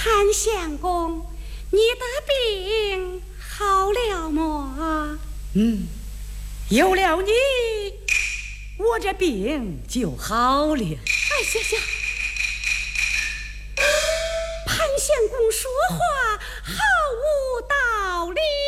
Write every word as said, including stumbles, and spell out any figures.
潘相公，你的病好了么？ 嗯，有了你，我这病就好了。 哎呀呀！潘相公说话毫无道理。